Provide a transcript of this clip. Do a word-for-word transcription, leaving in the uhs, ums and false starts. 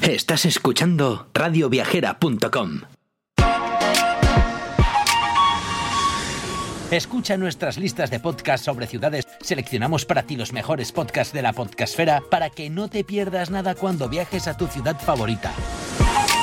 Estás escuchando radio viajera punto com. Escucha nuestras listas de podcasts sobre ciudades. Seleccionamos para ti los mejores podcasts de la podcastfera para que no te pierdas nada cuando viajes a tu ciudad favorita.